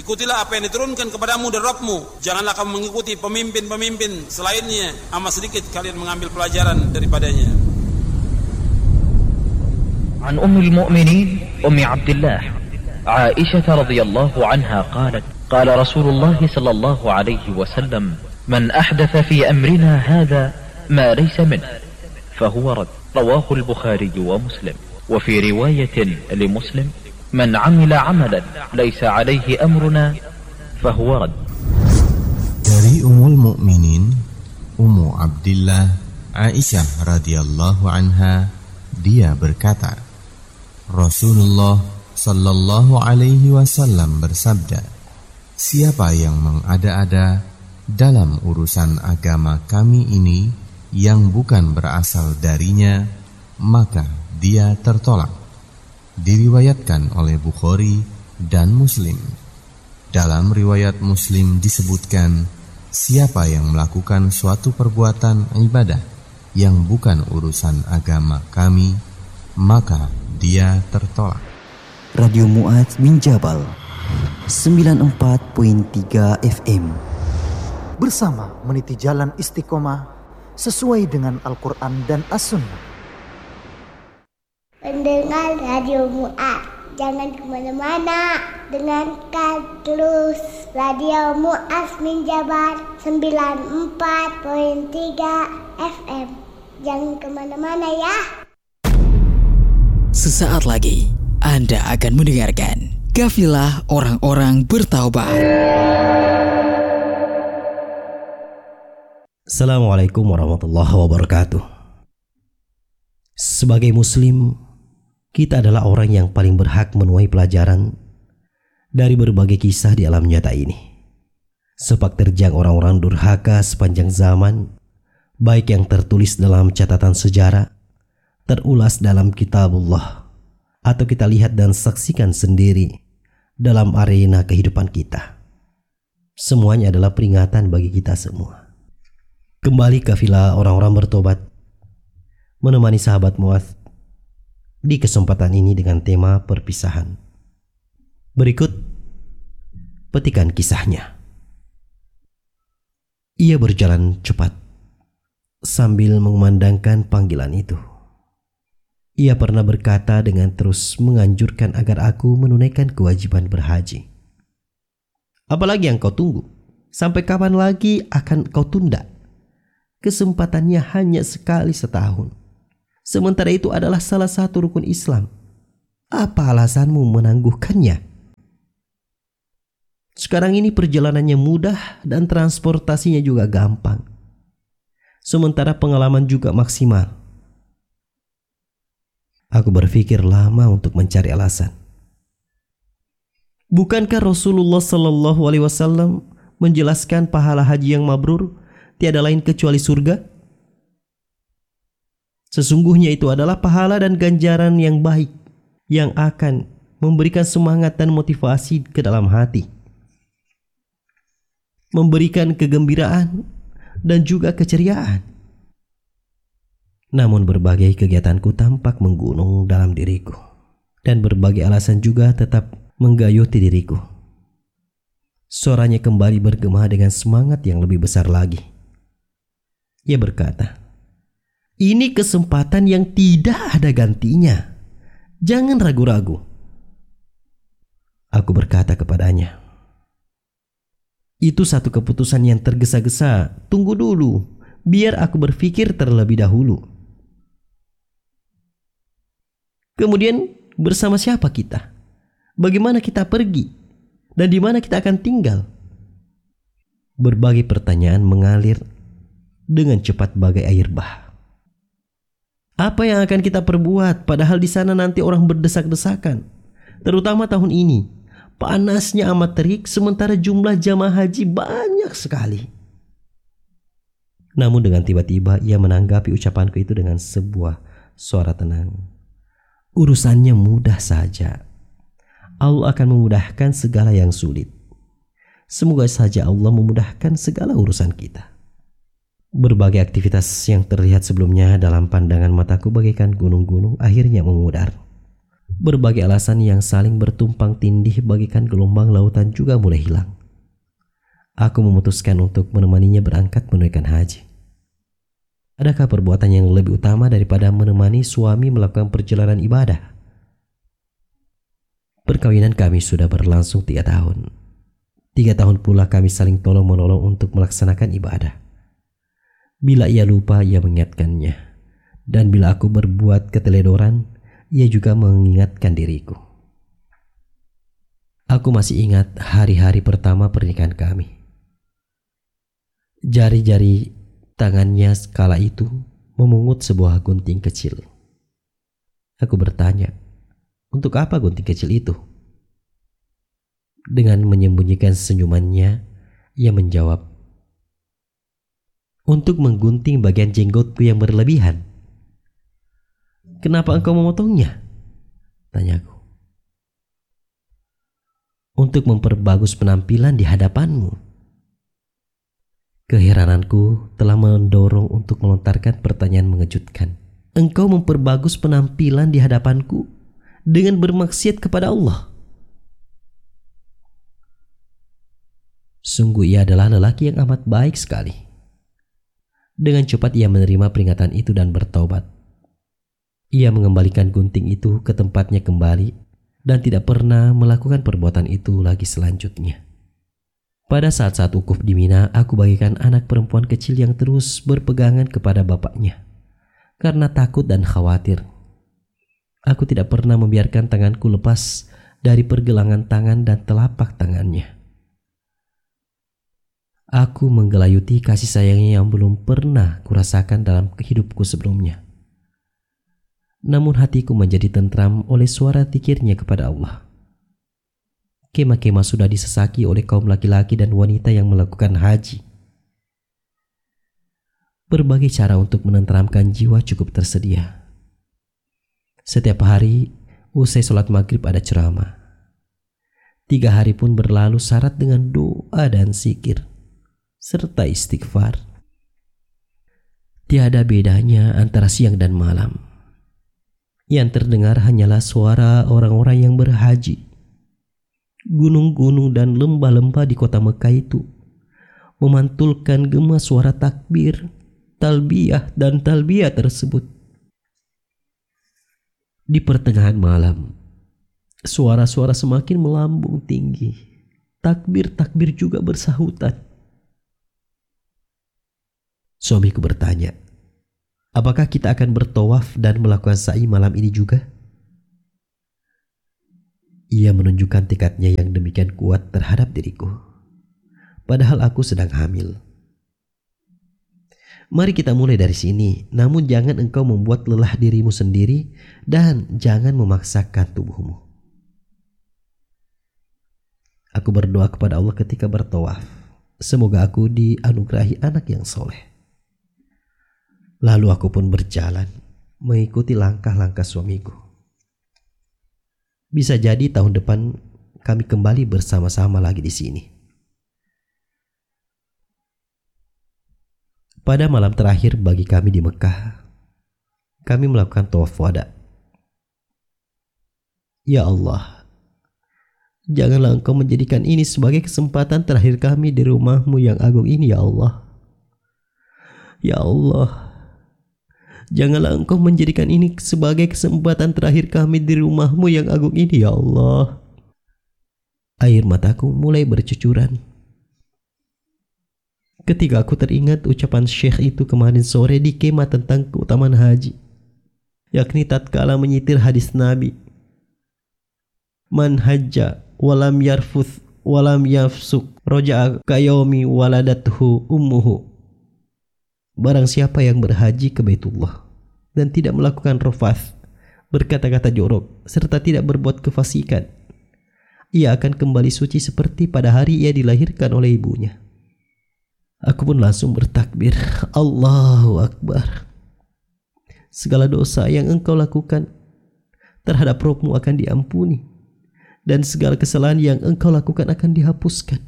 Ikutilah apa yang diturunkan kepadamu dari Rabbmu. Janganlah kamu mengikuti pemimpin-pemimpin selainnya. Amat sedikit kalian mengambil pelajaran daripadanya. An Ummul Mu'minin Ummi Abdullah Aisyah radhiyallahu anha qalat qala Rasulullah sallallahu alaihi wasallam man ahdatha fi amrina hadha ma laysa min fahuwa rad. Rawahu al-Bukhari wa Muslim. Wa fi riwayatin li Muslim man 'amila 'amalan laysa 'alayhi amruna fahuwa rad. Dari Ummul Mukminin Ummu Abdillah Aisyah radhiyallahu anha, dia berkata, Rasulullah sallallahu alaihi wasallam bersabda, siapa yang mengada-ada dalam urusan agama kami ini yang bukan berasal darinya, maka dia tertolak. Diriwayatkan oleh Bukhari dan Muslim. Dalam riwayat Muslim disebutkan, siapa yang melakukan suatu perbuatan ibadah yang bukan urusan agama kami, maka dia tertolak. Radio Mu'adz bin Jabal 94.3 FM, bersama meniti jalan istiqomah sesuai dengan Al-Quran dan As-Sunnah. Pendengar Radio Mu'adz, jangan kemana-mana, dengarkan terus Radio Mu'adz bin Jabal 94.3 FM. Jangan kemana-mana ya. Sesaat lagi Anda akan mendengarkan Kafilah Orang-orang Bertaubat. Assalamualaikum warahmatullahi wabarakatuh. Sebagai muslim, kita adalah orang yang paling berhak menuai pelajaran dari berbagai kisah di alam nyata ini. Sepak terjang orang-orang durhaka sepanjang zaman, baik yang tertulis dalam catatan sejarah, terulas dalam kitabullah, atau kita lihat dan saksikan sendiri dalam arena kehidupan kita. Semuanya adalah peringatan bagi kita semua. Kembali kafilah orang-orang bertobat menemani sahabat Mu'adz di kesempatan ini dengan tema perpisahan. Berikut petikan kisahnya. Ia berjalan cepat sambil mengumandangkan panggilan itu. Ia pernah berkata dengan terus menganjurkan agar aku menunaikan kewajiban berhaji. Apalagi yang kau tunggu? Sampai kapan lagi akan kau tunda? Kesempatannya hanya sekali setahun. Sementara itu adalah salah satu rukun Islam. Apa alasanmu menangguhkannya? Sekarang ini perjalanannya mudah dan transportasinya juga gampang. Sementara pengalaman juga maksimal. Aku berpikir lama untuk mencari alasan. Bukankah Rasulullah Sallallahu Alaihi Wasallam menjelaskan pahala haji yang mabrur tiada lain kecuali surga? Sesungguhnya itu adalah pahala dan ganjaran yang baik yang akan memberikan semangat dan motivasi ke dalam hati, memberikan kegembiraan dan juga keceriaan. Namun berbagai kegiatanku tampak menggunung dalam diriku, dan berbagai alasan juga tetap menggayuti diriku. Suaranya kembali bergema dengan semangat yang lebih besar lagi. Ia berkata, ini kesempatan yang tidak ada gantinya. Jangan ragu-ragu. Aku berkata kepadanya, itu satu keputusan yang tergesa-gesa. Tunggu dulu, biar aku berpikir terlebih dahulu. Kemudian bersama siapa kita? Bagaimana kita pergi? Dan di mana kita akan tinggal? Berbagai pertanyaan mengalir dengan cepat bagai air bah. Apa yang akan kita perbuat padahal di sana nanti orang berdesak-desakan? Terutama tahun ini, panasnya amat terik sementara jumlah jamaah haji banyak sekali. Namun dengan tiba-tiba ia menanggapi ucapanku itu dengan sebuah suara tenang. Urusannya mudah saja. Allah akan memudahkan segala yang sulit. Semoga saja Allah memudahkan segala urusan kita. Berbagai aktivitas yang terlihat sebelumnya dalam pandangan mataku bagaikan gunung-gunung akhirnya memudar. Berbagai alasan yang saling bertumpang tindih bagaikan gelombang lautan juga mulai hilang. Aku memutuskan untuk menemaninya berangkat menunaikan haji. Adakah perbuatan yang lebih utama daripada menemani suami melakukan perjalanan ibadah? Perkawinan kami sudah berlangsung 3 tahun. 3 tahun pula kami saling tolong-menolong untuk melaksanakan ibadah. Bila ia lupa, ia mengingatkannya. Dan bila aku berbuat keteledoran, ia juga mengingatkan diriku. Aku masih ingat hari-hari pertama pernikahan kami. Jari-jari tangannya kala itu memungut sebuah gunting kecil. Aku bertanya, untuk apa gunting kecil itu? Dengan menyembunyikan senyumannya, ia menjawab, untuk menggunting bagian jenggotku yang berlebihan. Kenapa engkau memotongnya? Tanyaku. Untuk memperbagus penampilan di hadapanmu. Keherananku telah mendorong untuk melontarkan pertanyaan mengejutkan. Engkau memperbagus penampilan di hadapanku dengan bermaksiat kepada Allah. Sungguh ia adalah lelaki yang amat baik sekali. Dengan cepat ia menerima peringatan itu dan bertaubat. Ia mengembalikan gunting itu ke tempatnya kembali dan tidak pernah melakukan perbuatan itu lagi selanjutnya. Pada saat-saat wukuf di Mina, aku bagaikan anak perempuan kecil yang terus berpegangan kepada bapaknya karena takut dan khawatir. Aku tidak pernah membiarkan tanganku lepas dari pergelangan tangan dan telapak tangannya. Aku menggelayuti kasih sayangnya yang belum pernah kurasakan dalam hidupku sebelumnya. Namun hatiku menjadi tentram oleh suara zikirnya kepada Allah. Kemah-kemah sudah disesaki oleh kaum laki-laki dan wanita yang melakukan haji. Berbagai cara untuk menenteramkan jiwa cukup tersedia. Setiap hari, usai sholat maghrib ada ceramah. 3 hari pun berlalu syarat dengan doa dan zikir, serta istighfar. Tiada bedanya antara siang dan malam. Yang terdengar hanyalah suara orang-orang yang berhaji. Gunung-gunung dan lembah-lembah di kota Mekah itu memantulkan gema suara takbir, talbiyah dan talbiyah tersebut. Di pertengahan malam, suara-suara semakin melambung tinggi. Takbir-takbir juga bersahutan. Suamiku bertanya, apakah kita akan bertawaf dan melakukan sa'i malam ini juga? Ia menunjukkan tekadnya yang demikian kuat terhadap diriku. Padahal aku sedang hamil. Mari kita mulai dari sini, namun jangan engkau membuat lelah dirimu sendiri dan jangan memaksakan tubuhmu. Aku berdoa kepada Allah ketika bertawaf. Semoga aku dianugerahi anak yang soleh. Lalu aku pun berjalan mengikuti langkah-langkah suamiku. Bisa jadi tahun depan kami kembali bersama-sama lagi di sini. Pada malam terakhir bagi kami di Mekah, kami melakukan tawaf wada. Ya Allah, janganlah Engkau menjadikan ini sebagai kesempatan terakhir kami di rumah-Mu yang agung ini, ya Allah. Ya Allah, janganlah Engkau menjadikan ini sebagai kesempatan terakhir kami di rumah-Mu yang agung ini, ya Allah. Air mataku mulai bercucuran ketika aku teringat ucapan Syekh itu kemarin sore di kemah tentang keutamaan haji, yakni tatkala menyitir hadis Nabi, man hajja walam yarfuth walam yafsuk roja'a kayomi waladathu ummuhu. Barang siapa yang berhaji ke Baitullah dan tidak melakukan rafath, berkata-kata jorok, serta tidak berbuat kefasikan, ia akan kembali suci seperti pada hari ia dilahirkan oleh ibunya. Aku pun langsung bertakbir, Allahu Akbar. Segala dosa yang engkau lakukan terhadap Rabb-Mu akan diampuni, dan segala kesalahan yang engkau lakukan akan dihapuskan.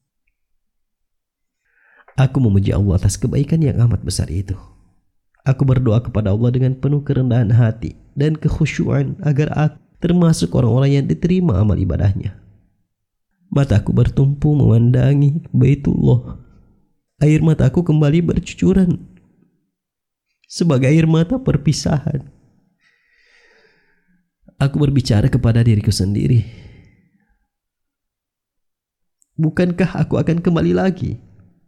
Aku memuji Allah atas kebaikan yang amat besar itu. Aku berdoa kepada Allah dengan penuh kerendahan hati dan kekhusyuan agar aku termasuk orang-orang yang diterima amal ibadahnya. Mataku bertumpu memandangi Baitullah. Air mataku kembali bercucuran sebagai air mata perpisahan. Aku berbicara kepada diriku sendiri. Bukankah aku akan kembali lagi?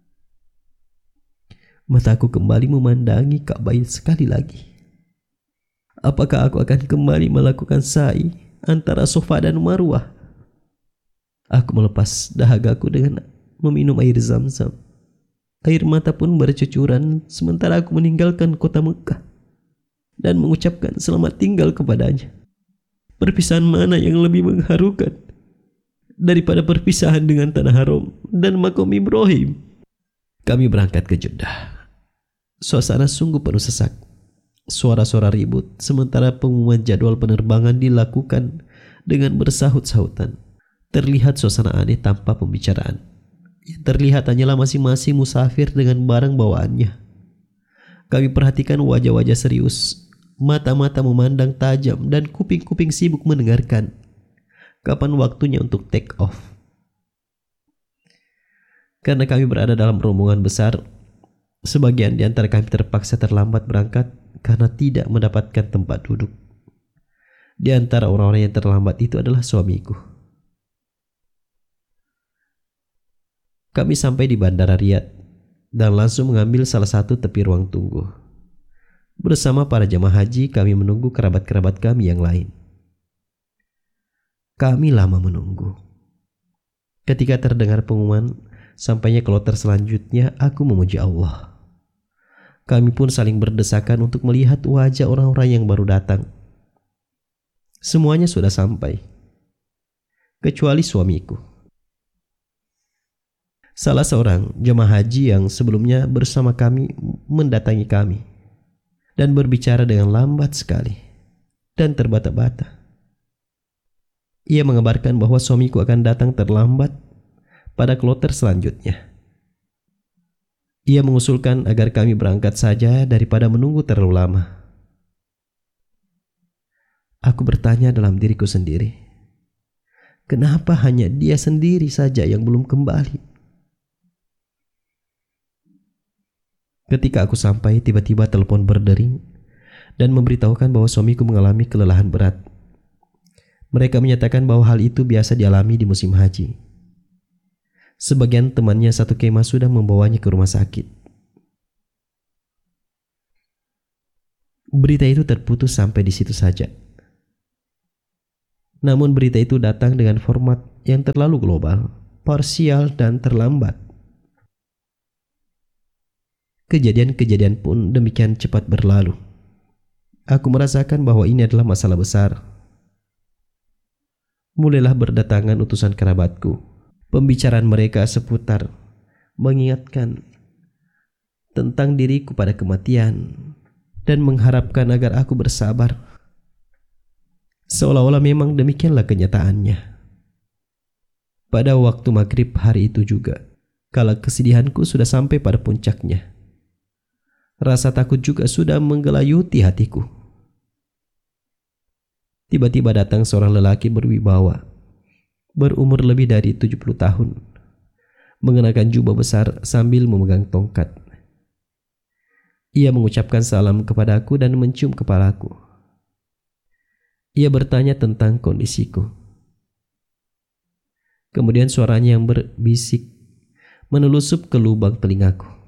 Mataku kembali memandangi Ka'bah sekali lagi. Apakah aku akan kembali melakukan sa'i antara Safa dan Marwah? Aku melepas dahagaku dengan meminum air Zam-Zam. Air mata pun bercucuran sementara aku meninggalkan kota Mekah dan mengucapkan selamat tinggal kepadanya. Perpisahan mana yang lebih mengharukan daripada perpisahan dengan Tanah Haram dan Maqam Ibrahim? Kami berangkat ke Jeddah. Suasana sungguh penuh sesak. Suara-suara ribut sementara pengumuman jadwal penerbangan dilakukan dengan bersahut-sahutan. Terlihat suasana aneh tanpa pembicaraan. Yang terlihat hanyalah masing-masing musafir dengan barang bawaannya. Kami perhatikan wajah-wajah serius, mata-mata memandang tajam, dan kuping-kuping sibuk mendengarkan. Kapan waktunya untuk take off? Karena kami berada dalam rombongan besar, sebagian di antara kami terpaksa terlambat berangkat karena tidak mendapatkan tempat duduk. Di antara orang-orang yang terlambat itu adalah suamiku. Kami sampai di Bandara Riyadh dan langsung mengambil salah satu tepi ruang tunggu. Bersama para jemaah haji, kami menunggu kerabat-kerabat kami yang lain. Kami lama menunggu. Ketika terdengar pengumuman sampainya kloter selanjutnya, aku memuji Allah. Kami pun saling berdesakan untuk melihat wajah orang-orang yang baru datang. Semuanya sudah sampai, kecuali suamiku. Salah seorang jemaah haji yang sebelumnya bersama kami mendatangi kami dan berbicara dengan lambat sekali dan terbata-bata. Ia mengabarkan bahwa suamiku akan datang terlambat pada kloter selanjutnya. Ia mengusulkan agar kami berangkat saja daripada menunggu terlalu lama. Aku bertanya dalam diriku sendiri, kenapa hanya dia sendiri saja yang belum kembali? Ketika aku sampai, tiba-tiba telepon berdering dan memberitahukan bahwa suamiku mengalami kelelahan berat. Mereka menyatakan bahwa hal itu biasa dialami di musim haji. Sebagian temannya satu kemah sudah membawanya ke rumah sakit. Berita itu terputus sampai di situ saja. Namun berita itu datang dengan format yang terlalu global, parsial, dan terlambat. Kejadian-kejadian pun demikian cepat berlalu. Aku merasakan bahwa ini adalah masalah besar. Mulailah berdatangan utusan kerabatku. Pembicaraan mereka seputar mengingatkan tentang diriku pada kematian dan mengharapkan agar aku bersabar. Seolah-olah memang demikianlah kenyataannya. Pada waktu maghrib hari itu juga, kala kesedihanku sudah sampai pada puncaknya, rasa takut juga sudah menggelayuti hatiku. Tiba-tiba datang seorang lelaki berwibawa, berumur lebih dari 70 tahun, mengenakan jubah besar sambil memegang tongkat. Ia mengucapkan salam kepadaku dan mencium kepalaku. Ia bertanya tentang kondisiku. Kemudian suaranya yang berbisik menelusup ke lubang telingaku.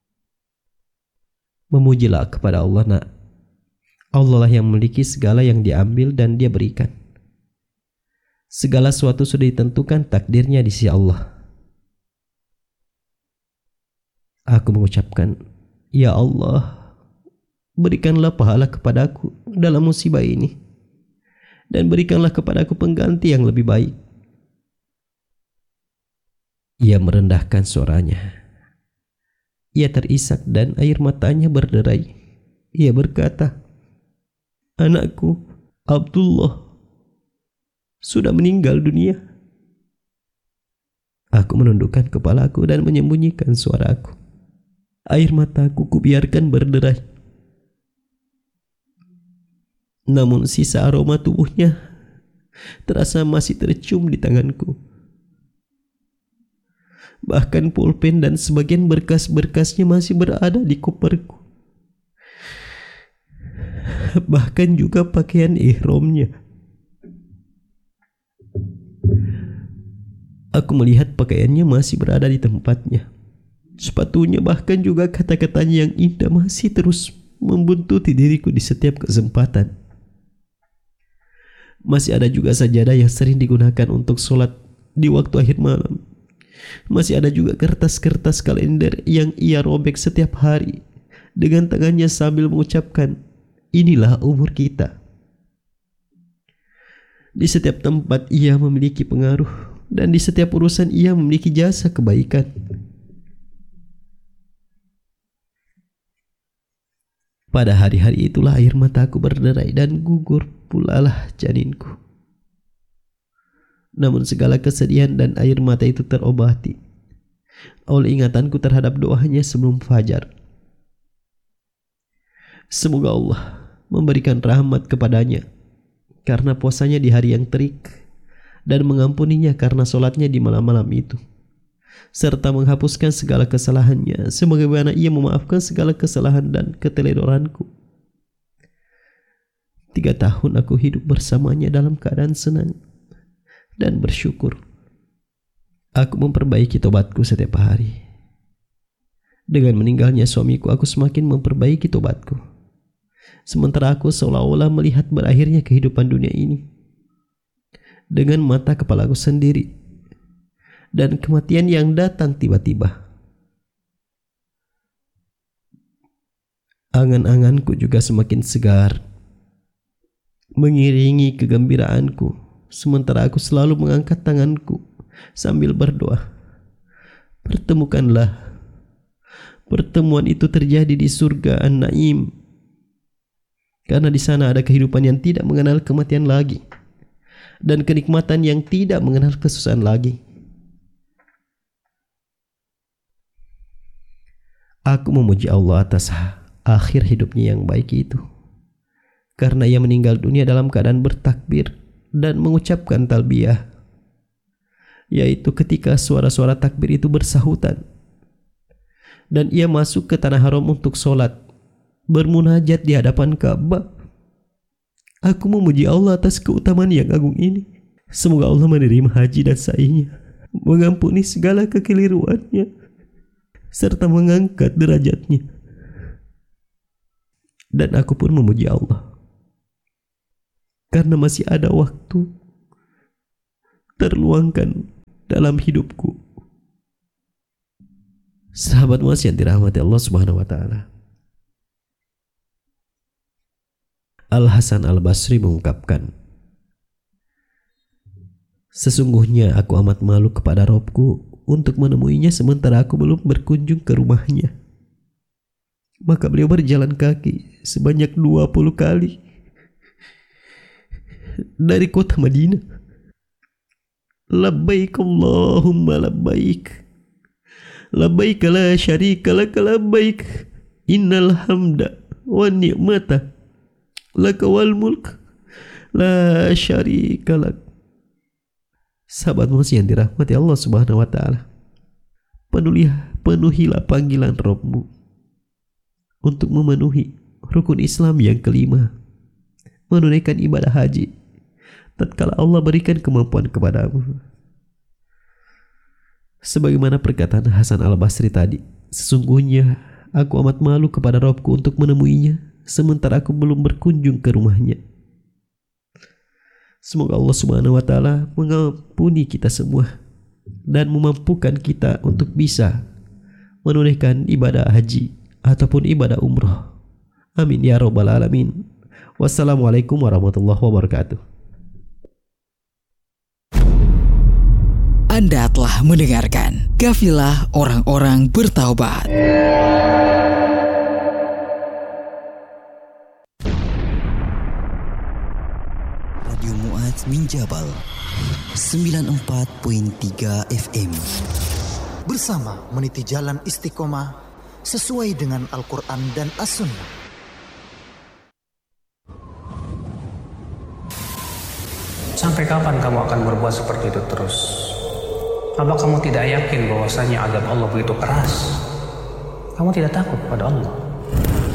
Memujilah kepada Allah, nak. Allah lah yang memiliki segala yang diambil dan dia berikan. Segala sesuatu sudah ditentukan takdirnya di sisi Allah. Aku mengucapkan, ya Allah, berikanlah pahala kepadaku dalam musibah ini, dan berikanlah kepadaku pengganti yang lebih baik. Ia merendahkan suaranya. Ia terisak dan air matanya berderai. Ia berkata, anakku Abdullah sudah meninggal dunia. Aku menundukkan kepalaku dan menyembunyikan suaraku. Air mataku kubiarkan berderai. Namun sisa aroma tubuhnya terasa masih tercium di tanganku. Bahkan pulpen dan sebagian berkas-berkasnya masih berada di koperku. Bahkan juga pakaian ihramnya. Aku melihat pakaiannya masih berada di tempatnya. Sepatunya bahkan juga kata-katanya yang indah masih terus membuntuti diriku di setiap kesempatan. Masih ada juga sajadah yang sering digunakan untuk sholat di waktu akhir malam. Masih ada juga kertas-kertas kalender yang ia robek setiap hari dengan tangannya sambil mengucapkan, "Inilah umur kita." Di setiap tempat ia memiliki pengaruh, dan di setiap urusan ia memiliki jasa kebaikan. Pada hari-hari itulah air mataku berderai dan gugur pula lah janinku. Namun segala kesedihan dan air mata itu terobati oleh ingatanku terhadap doanya sebelum fajar. Semoga Allah memberikan rahmat kepadanya karena puasanya di hari yang terik, dan mengampuninya karena sholatnya di malam-malam itu, serta menghapuskan segala kesalahannya sebagaimana ia memaafkan segala kesalahan dan keteledoranku. 3 tahun aku hidup bersamanya dalam keadaan senang dan bersyukur. Aku memperbaiki tobatku setiap hari. Dengan meninggalnya suamiku, aku semakin memperbaiki tobatku. Sementara aku seolah-olah melihat berakhirnya kehidupan dunia ini dengan mata kepalaku sendiri, dan kematian yang datang tiba-tiba. Angan-anganku juga semakin segar, mengiringi kegembiraanku, sementara aku selalu mengangkat tanganku sambil berdoa, "Pertemukanlah." Pertemuan itu terjadi di surga An-Naim, karena di sana ada kehidupan yang tidak mengenal kematian lagi, dan kenikmatan yang tidak mengenal kesusahan lagi. Aku memuji Allah atas akhir hidupnya yang baik itu, karena ia meninggal dunia dalam keadaan bertakbir dan mengucapkan talbiyah, yaitu ketika suara-suara takbir itu bersahutan, dan ia masuk ke tanah haram untuk sholat, bermunajat di hadapan Ka'bah. Aku memuji Allah atas keutamaan yang agung ini. Semoga Allah menerima haji dan sa'inya, mengampuni segala kekeliruannya, serta mengangkat derajatnya. Dan aku pun memuji Allah karena masih ada waktu terluangkan dalam hidupku. Sahabat Mas yang dirahmati Allah Subhanahu wa taala, Al-Hasan Al-Basri mengungkapkan, "Sesungguhnya aku amat malu kepada Robku untuk menemuinya sementara aku belum berkunjung ke rumahnya." Maka beliau berjalan kaki sebanyak 20 kali dari kota Madinah. Labbaik Allahumma labbaik, labbaik la syarika lak labbaik, innal hamda wa ni'mata laka wal mulk la syarika lak. Sahabat muslim yang dirahmati Allah Subhanahu wa taala, penuhilah panggilan Rabbmu untuk memenuhi rukun Islam yang kelima, menunaikan ibadah haji tatkala Allah berikan kemampuan kepadamu. Sebagaimana perkataan Hasan Al-Basri tadi, "Sesungguhnya aku amat malu kepada Rabbku untuk menemuinya sementara aku belum berkunjung ke rumahnya." Semoga Allah Subhanahu wa taala mengampuni kita semua dan memampukan kita untuk bisa menunaikan ibadah haji ataupun ibadah umrah. Amin ya rabbal alamin. Wassalamualaikum warahmatullahi wabarakatuh. Anda telah mendengarkan Kafilah Orang-orang Bertaubat. Radio Mu'adz min Jabal 94.3 FM. Bersama meniti jalan istiqomah sesuai dengan Al-Quran dan As-Sunnah. Sampai kapan kamu akan berbuat seperti itu terus? Apa kamu tidak yakin bahwasanya azab Allah begitu keras? Kamu tidak takut pada Allah?